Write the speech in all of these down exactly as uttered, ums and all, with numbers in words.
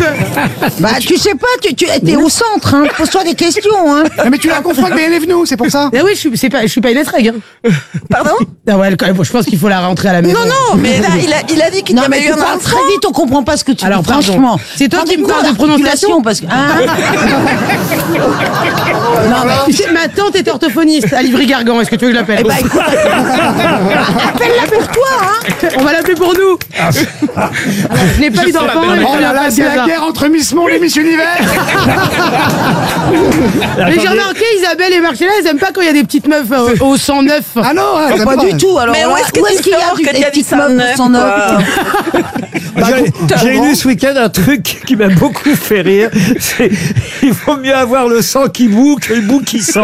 Bah, tu sais pas, tu, tu es au centre, hein. Pose-toi des questions, hein. Non, mais tu la confonds avec B L F nous, c'est pour ça. Ah oui, je suis, c'est pas, je suis pas une estrègue, hein. Pardon? Ah ouais, quand même, je pense qu'il faut la rentrer à la maison. Non, non, mais là, il a, il a dit qu'il y Non, avait mais eu tu un parles enfant. très vite, on comprend pas ce que tu Alors, dis, pardon. franchement. C'est toi qui me parles de prononciation parce que, ah. Non, mais tu sais, ma tante est orthophoniste à Livry-Gargan. Est-ce que tu veux que je l'appelle? Eh ben, écoute, appelle-la pour toi, hein. On va l'appeler pour nous. Je n'ai pas eu d'enfant. mais Oh je là là, l'appelle c'est comme la ça. guerre entre Miss Monde et Miss Univers. Mais j'ai remarqué, Isabelle et Marcella, elles aiment pas quand il y a des petites meufs euh, au cent neuf. Ah non, ouais, Pas t'aimes du tout, alors. Mais où est-ce que où tu est-ce qu'il y a sors du- que des t'as dit petites ça meufs neuf, au cent neuf? quoi? J'ai- J'ai lu ce week-end un truc qui m'a beaucoup fait rire. C'est il vaut mieux avoir le sang qui bout que le bout qui sent.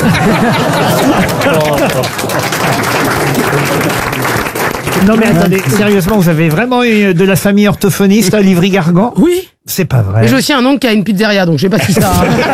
Non mais attendez, sérieusement, vous avez vraiment eu de la famille orthophoniste à Livry-Gargan? Oui. C'est pas vrai. Mais j'ai aussi un oncle qui a une pizzeria, donc je sais pas si ça.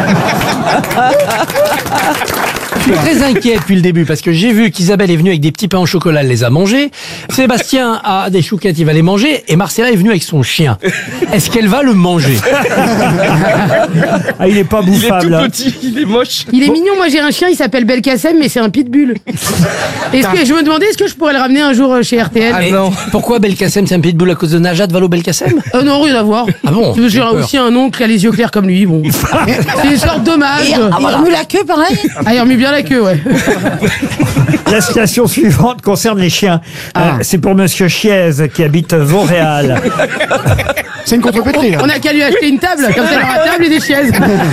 Je suis très inquiet depuis le début parce que j'ai vu qu'Isabelle est venue avec des petits pains au chocolat, elle les a mangés. Sébastien a des chouquettes, il va les manger. Et Marcella est venue avec son chien. Est-ce qu'elle va le manger? Ah, il est pas bouffable. hein. il est moche. Il est mignon, moi j'ai un chien, il s'appelle Belkacem, mais c'est un pitbull. Est-ce que je me demandais, est-ce que je pourrais le ramener un jour euh, chez R T L? Mais pourquoi Belkacem? C'est un pitbull à cause de Najat Vallaud-Belkacem? Euh, non, rien à voir. Ah bon? J'ai J'ai peur. aussi un oncle qui a les yeux clairs comme lui, bon. C'est une sorte d'hommage. Et il remue la queue, pareil. Ah, il remue bien la queue, ouais. La citation suivante concerne les chiens. Euh, c'est pour Monsieur Chiez qui habite Vauréal. C'est une contrepétrie, là. On a qu'à lui acheter une table, comme ça il aura table et des chaises.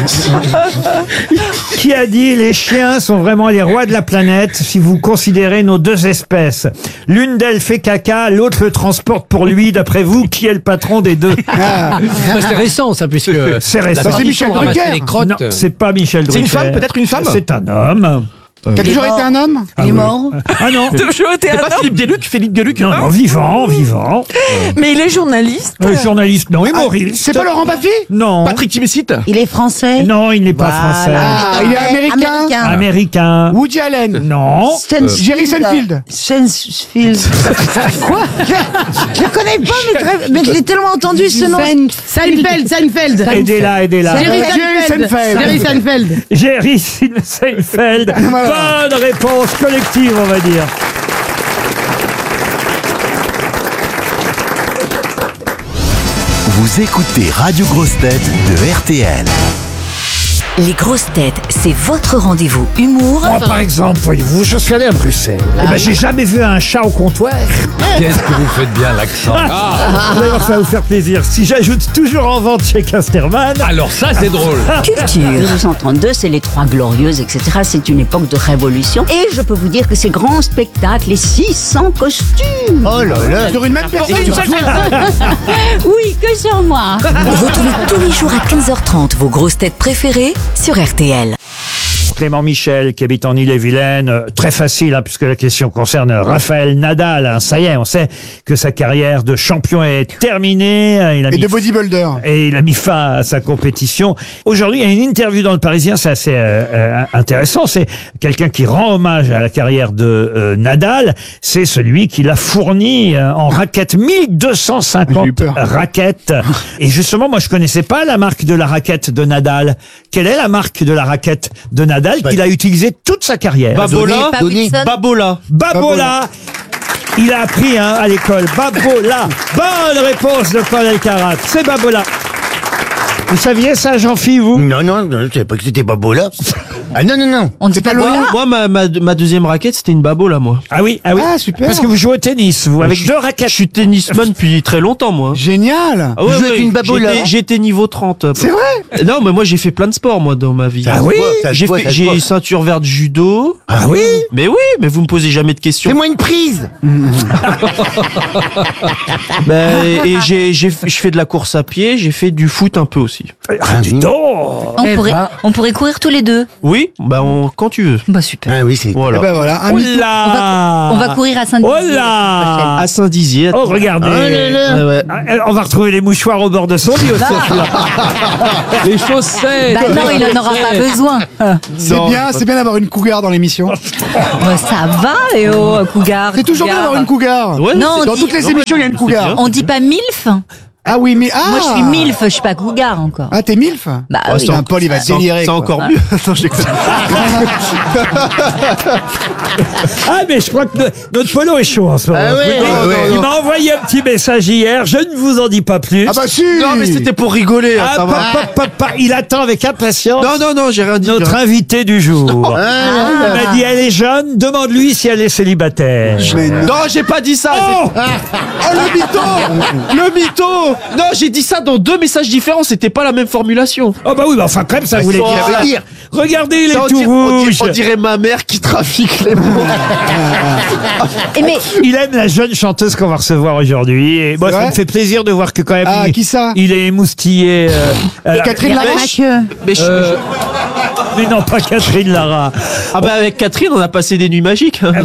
Qui a dit les chiens sont vraiment les rois de la planète si vous considérez nos deux espèces. L'une d'elles fait caca, l'autre le transporte pour lui. D'après vous, qui est le patron des deux? Bah, c'est récent ça, puisque C'est récent. la C'est Michel tradition de ramasser Drucker. les crottes. Non, c'est pas Michel C'est une Drucker. femme, peut-être une femme C'est un homme. Qui a toujours mort. été un homme. Il est mort. Ah non. Toujours été C'est un pas homme, Philippe Gueluc, Philippe Gueluc. Non, non, vivant, vivant. mais il est journaliste. Euh, journaliste, non, humoriste. C'est pas Laurent Baffy? Non. Patrick Timsit. Il est français. Non, il n'est pas français. Ah, il est américain. Américain. Woody Allen. Non. Stensfield. Jerry Seinfeld. Stensfield. Quoi? Je le connais pas, mais, très- mais je l'ai tellement entendu ce nom. Seinfeld, Seinfeld. Aidez-la, aidez-la. Jerry Jerry Seinfeld. Seinfeld. Jerry Seinfeld. Jerry Seinfeld. Voilà. Bonne réponse collective, on va dire. Vous écoutez Radio Grosses Têtes de R T L. Les grosses têtes, c'est votre rendez-vous humour. Moi, par exemple, voyez-vous, je suis allé à Bruxelles. Eh ben, j'ai jamais vu un chat au comptoir. Qu'est-ce que vous faites bien l'accent? D'ailleurs, ça va vous faire plaisir. Si j'ajoute toujours en vente chez Casterman. Alors ça c'est drôle. Culture. mille neuf cent trente-deux, c'est les Trois Glorieuses, et cetera. C'est une époque de révolution. Et je peux vous dire que ces grands spectacles, les six cents costumes. Oh là là. Sur une même personne. Oui, que sur moi. Retrouvez tous les jours à quinze heures trente vos grosses têtes préférées sur R T L. Clément Michel, qui habite en Ille-et-Vilaine. Euh, très facile, hein, puisque la question concerne Raphaël Nadal. Hein. Ça y est, on sait que sa carrière de champion est terminée. Hein, il a Et mis de bodybuilder. Et il a mis fin à sa compétition. Aujourd'hui, il y a une interview dans Le Parisien, c'est assez euh, euh, intéressant. C'est quelqu'un qui rend hommage à la carrière de euh, Nadal. C'est celui qui l'a fourni euh, en raquettes, mille deux cent cinquante J'ai eu peur. raquettes. Et justement, moi, je connaissais pas la marque de la raquette de Nadal. Quelle est la marque de la raquette de Nadal qu'il a utilisée toute sa carrière? Babola. Pas Wilson. Babola. Babola. Il a appris hein, à l'école. Babola. Bonne réponse de Paul Elkarat. C'est Babola. Vous saviez ça, Jean-Philippe, vous? Non, non, je savais pas que c'était Babola. Ah non, non, non. On dit pas Moi, Lola. moi, ma, ma, ma deuxième raquette, c'était une babola, moi. Ah oui, ah oui. Ah, super. Parce que vous jouez au tennis, vous, avec Je- deux raquettes. Je suis tennisman depuis très longtemps, moi. Génial. Ah ouais, Vous êtes ouais, une babola. j'étais- J'étais niveau trente. C'est vrai. Non, mais moi, j'ai fait plein de sports, moi, dans ma vie. Ah oui? Ça se J'ai voit, fait- ça se j'ai voit. ceinture verte judo. Ah oui? Mais oui, mais vous me posez jamais de questions. Fais-moi une prise. Ben, et j'ai, j'ai, je fais de la course à pied, j'ai fait du foot un peu aussi. Ah, dis donc. On Eh pourrait, ben. on pourrait courir tous les deux. Oui, ben, on- quand tu veux. Bah super. Ah oui, c'est... Voilà. Eh ben voilà. Un Oh mytho. là! On va courir à Saint-Denis. Oh là! À Saint-Dizier. Oh, regardez. Ouais, ouais. Ah, On va retrouver les mouchoirs au bord de son lit aussi. Les chaussettes. Bah non, il en aura pas besoin. C'est Non, bien, c'est bien d'avoir une cougar dans l'émission. Bah, ça va, Léo, cougar. C'est toujours bien cougar. d'avoir une cougar. Ouais, Non, c'est- Dans on dit- toutes les émissions, il y a une cougar. On dit pas milf. Ah oui, mais ah. Moi, je suis milf, je suis pas cougar encore. Ah, t'es milf. Bah Oh, oui. c'est un Paul, il va C'est délirer. c'est quoi. encore Ah. mieux. Attends, j'ai- Ah, mais je crois que no- notre Polo est chaud en ce moment. Ah ouais, Je vous le dis. ouais, ouais. Il m'a envoyé un petit message hier, je ne vous en dis pas plus. Ah bah si. Non, mais c'était pour rigoler. hein, Ah, ça va. pa- pa- pa- pa- il attend avec impatience Non, non, non, j'ai rien dit. notre invité du jour. Ah, Il m'a dit, elle est jeune, demande-lui si elle est célibataire. Mais non. Non, j'ai pas dit ça. Oh Oh, le mytho Le mytho Non, j'ai dit ça dans deux messages différents, c'était pas la même formulation. Oh bah oui, bah enfin quand même ça voulait ça dire. veut dire. Regardez, il est Ça, on, tout dirait, on rouge. dirait- on dirait ma mère qui trafique les mots. Et mais Il aime la jeune chanteuse qu'on va recevoir aujourd'hui. Et moi, C'est ça vrai me fait plaisir de voir que quand même, Ah, il, qui ça il est émoustillé. euh, euh, Catherine il y a Laroche. pas que- Mais je- euh, mais non, pas Catherine Lara. Ah bah avec Catherine, on a passé des nuits magiques. hein.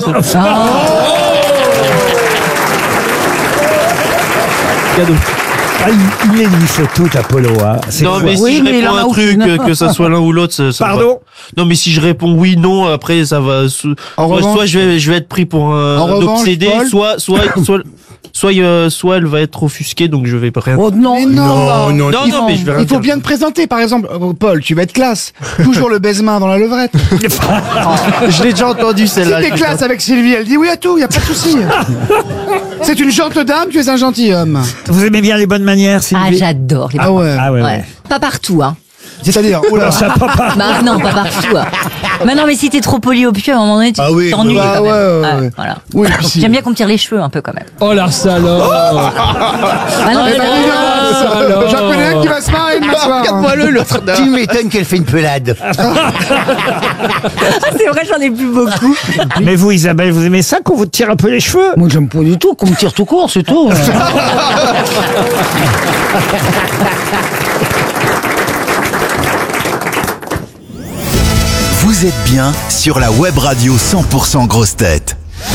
Cadeau. Ah, il, il éniffe tout, Apollo. Hein. C'est Non quoi mais Oui, si mais je il réponds en a un truc, aucune. euh, que ça soit l'un ou l'autre, ça, ça Pardon va. Non mais si je réponds oui, non, après ça va. sou- En soit, revanche- soit je vais, je vais être pris pour un, En un revanche, obsédé, Paul- soit, soit, soit, soit, euh, soit elle va être offusquée, donc je vais pas rien. Oh non, Mais non. non, non, Il non, faut- mais je vais rien Il faut dire. bien te présenter, par exemple. Euh, Paul, tu vas être classe. Toujours le baise-main dans la levrette. Je l'ai déjà entendu Si celle-là. t'es classe avec Sylvie, elle dit oui à tout, y a pas de souci. C'est une gentille dame, tu es un gentilhomme. Vous aimez bien les bonnes manières, Sylvie? Ah, j'adore les Ah ouais. Ah ouais, ouais. Ouais. Pas partout, hein. C'est-à-dire, oh là. Ça, papa. Bah non, pas partout. Hein. Bah non, mais si t'es trop poli au pied, à un moment donné, tu Ah oui, t'ennuies bah quand ouais, même. ouais, ouais. Voilà. Oui, puis si. J'aime bien qu'on me tire les cheveux un peu quand même. Oh la salope. Bah non, Eh mais ben, non, dis donc, alors. J'en connais un qui va se marrer demain soir. Regarde-moi le l'autre. Tu m'étonnes qu'elle fait une pelade. c'est vrai, j'en ai plus beaucoup. Mais vous, Isabelle, vous aimez ça qu'on vous tire un peu les cheveux? Moi, j'aime pas du tout qu'on me tire tout court, c'est tout. Vous êtes bien sur la web radio cent pour cent Grosse Tête.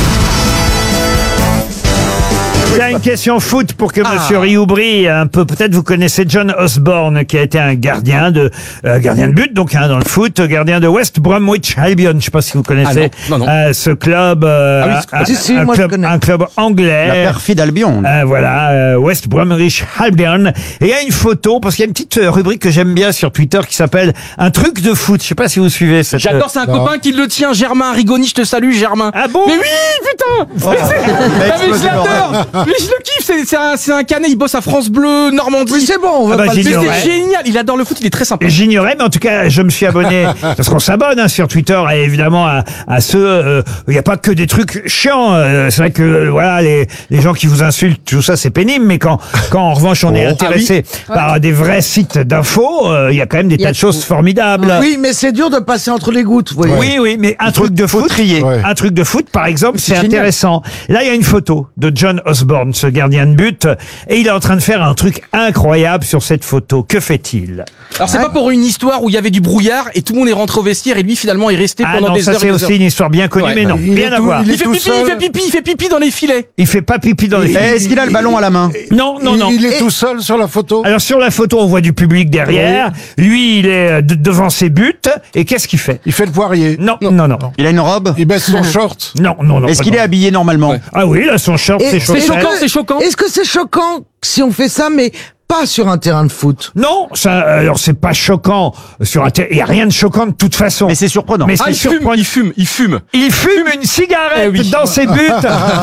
Il y a une question foot pour que Monsieur Rioux brille un peu. Peut-être vous connaissez John Osborne, qui a été un gardien de euh, gardien de but, donc hein, dans le foot, gardien de West Bromwich Albion. Je ne sais pas si vous connaissez Ah non, non, non. euh, ce club, euh, Ah oui, un, si, si, un moi, je club, connais. un club anglais. La perfide Albion. Euh, voilà, euh, West Bromwich Albion. Et il y a une photo, parce qu'il y a une petite euh, rubrique que j'aime bien sur Twitter qui s'appelle Un truc de foot. Je sais pas si vous suivez cette. J'adore, c'est un copain qui le tient, Germain Rigoni, je te salue, Germain. Ah bon? Mais oui, putain. Mais, c'est- Ah, mais je l'adore. Mais je le kiffe, c'est c'est un, c'est un canet, il bosse à France Bleu, Normandie. Oui, c'est bon, on va Ah bah, pas le j'ai dire. dit, Mais c'est génial, il adore le foot, il est très sympa. J'ignorais, mais en tout cas, je me suis abonné, parce qu'on s'abonne hein, sur Twitter, et évidemment, à, à ceux, euh, il n'y a pas que des trucs chiants. euh, c'est vrai que, euh, voilà, les, les gens qui vous insultent, tout ça, c'est pénible, mais quand, quand en revanche, on est intéressé par des vrais sites d'infos, euh, il y a quand même des tas de choses formidables. Oui, mais c'est dur de passer entre les gouttes, vous voyez. Oui, oui, mais un truc de foot, Ouais. un truc de foot, par exemple, c'est génial. intéressant. Là, il y a une photo de John Osborne, ce gardien de but, et il est en train de faire un truc incroyable sur cette photo. Que fait-il? Alors c'est pas pour une histoire où il y avait du brouillard et tout le monde est rentré au vestiaire et lui finalement est resté Ah pendant non, des ça heures c'est et des aussi heures. une histoire bien connue, Ouais. mais non, Il est rien à tout- voir. il est Il fait tout pipi, il seul. fait pipi, il fait pipi dans les filets. Il fait pas pipi dans les filets. Est-ce qu'il a le ballon à la main? Non, non, non. Il est tout seul sur la photo. Alors sur la photo, on voit du public derrière. Lui, il est euh, de- devant ses buts. Et qu'est-ce qu'il fait? Il fait le poirier. Non, non, non. Il a une robe? Il baisse son short. Non, non, non. Est-ce pas qu'il est non. habillé normalement? Ah oui, là, son short, Et c'est c'est chaussette. C'est choquant, c'est choquant. Est-ce que c'est choquant si on fait ça, mais pas sur un terrain de foot? Non, ça, alors c'est pas choquant sur un ter- il y a rien de choquant de toute façon. Mais c'est surprenant. Mais Ah, c'est il fume, surprenant. il fume, il fume. Il fume une cigarette Eh oui. dans ses buts.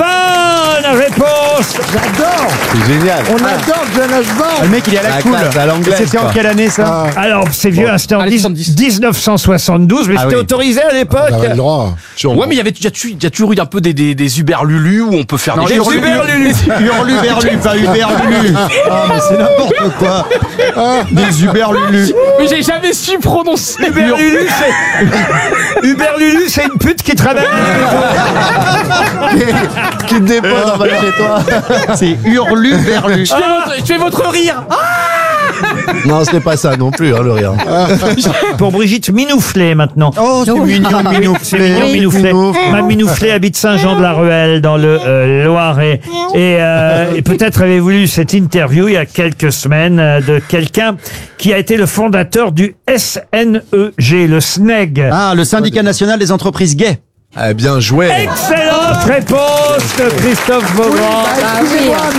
Bonne réponse. J'adore. C'est génial. On adore John Osborne. Le mec, il est à la La cool. classe à l'anglaise, C'était en quoi. quelle année ça? Alors c'est vieux, hein, c'était en allez, dix- soixante-dix. dix-neuf cent soixante-douze, mais Ah c'était oui. autorisé à l'époque. droit. Ouais, mais il y avait il y a toujours- il y a toujours eu un peu des des, des Uberlulu où on peut faire Non, des Hurlu- Uberlulu. Hurlu, Berlu, pas Uberlulu. Ah, mais c'est n'importe quoi. Des Uberlulu. Mais j'ai jamais su prononcer. Uberlulu, c'est Uberlulu, c'est une pute qui travaille. Qui te dépose en bas de chez toi. C'est Hurlu, Berlu. Je fais votre, je fais votre rire. Ah, Non, ce n'est pas ça non plus, hein, le rien. Pour Brigitte Minouflet maintenant. Oh, c'est mignon, C'est Minouflet. mignon, Minouflet. Ma Minouflet habite Saint-Jean-de-la-Ruelle dans le euh, Loiret. Et, euh, et peut-être avez-vous lu cette interview il y a quelques semaines euh, de quelqu'un qui a été le fondateur du S N E G, le S N E G. Ah, le syndicat national des entreprises gays. Eh bien joué. Excellente réponse de Christophe Beaugrand. Excusez-moi,